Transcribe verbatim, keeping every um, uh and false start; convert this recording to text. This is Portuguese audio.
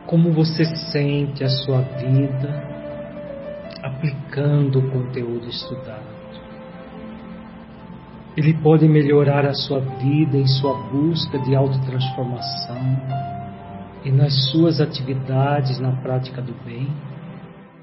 como você sente a sua vida aplicando o conteúdo estudado. Ele pode melhorar a sua vida em sua busca de autotransformação e nas suas atividades na prática do bem.